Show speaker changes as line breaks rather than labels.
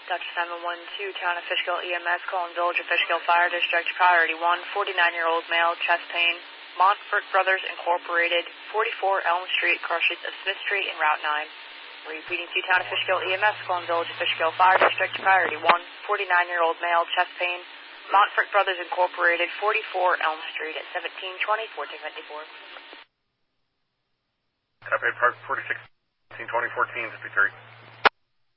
Dr. 712, Town of Fishkill EMS, calling Village of Fishkill Fire District, priority 1, 49-year-old male, chest pain, Montfort Brothers Incorporated, 44 Elm Street, crossings of Smith Street and Route 9. Repeating to Town of Fishkill EMS, calling Village of Fishkill Fire District, priority 1, 49-year-old male, chest pain, Montfort Brothers Incorporated, 44 Elm Street at 1720, 1454.
Copy, Park 46, 1720, 14, 53.